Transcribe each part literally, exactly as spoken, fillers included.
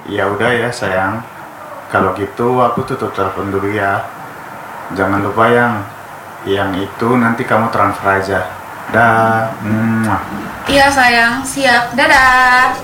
Ya udah ya sayang, kalau gitu aku tutup telepon dulu ya. Jangan lupa yang yang itu nanti kamu transfer aja. Dah. Muah. Iya sayang, siap. Dadah.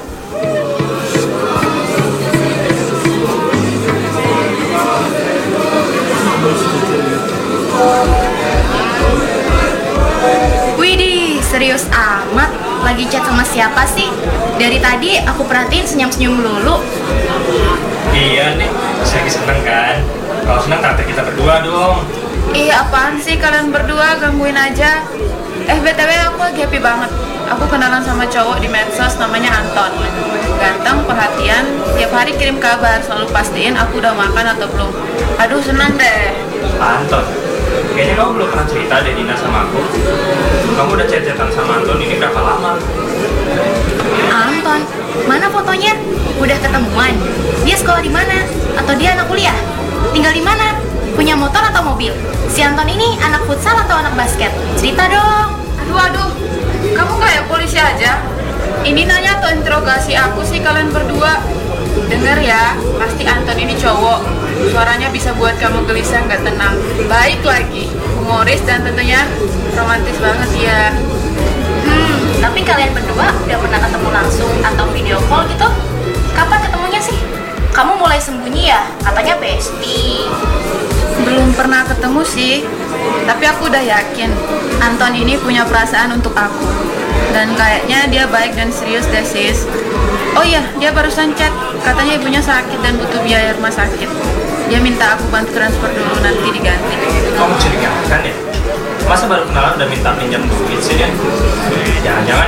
Widih, serius amat. Lagi chat sama siapa sih? Dari tadi aku perhatiin senyum-senyum melulu. Iya nih, saya lagi seneng kan. Kalau seneng tante kita berdua dong. Ih, apaan sih kalian berdua, gangguin aja. Eh, B T W aku lagi happy banget. Aku kenalan sama cowok di medsos namanya Anton. Ganteng, perhatian, tiap hari kirim kabar, selalu pastiin aku udah makan atau belum. Aduh, senang deh. Anton, kayaknya kamu belum pernah cerita deh Dina sama aku. Kamu udah chat-chatan sama Anton ini berapa lama? Anton, mana fotonya? Udah ketemuan? Dia sekolah di mana? Atau dia anak kuliah? Tinggal di mana? Punya motor atau mobil? Si Anton ini anak futsal atau anak basket? Cerita dong. Aduh, aduh. Kamu kayak polisi aja. Ini nanya atau interogasi aku sih kalian berdua. Dengar ya, pasti Anton ini cowok. Suaranya bisa buat kamu gelisah nggak tenang. Baik lagi, humoris dan tentunya romantis banget ya. Hmm, tapi kalian berdua udah pernah ketemu langsung atau video call gitu? Kapan ketemunya sih? Kamu mulai sembunyi ya? Katanya bestie. Belum pernah ketemu sih, tapi aku udah yakin Anton ini punya perasaan untuk aku. Dan kayaknya dia baik dan serius deh sis. Oh iya, dia barusan chat, katanya ibunya sakit dan butuh biaya rumah sakit. Dia minta aku bantu transfer dulu, nanti diganti. Kamu curigakan ya? Masa baru kenalan udah minta pinjam duit sih dia? Eh, jangan-jangan